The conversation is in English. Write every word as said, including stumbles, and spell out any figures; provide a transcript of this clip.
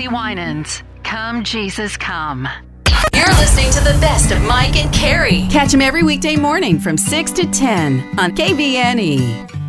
Winans. Come, Jesus, come. You're listening to the best of Mike and Carrie. Catch them every weekday morning from six to ten on K V N E.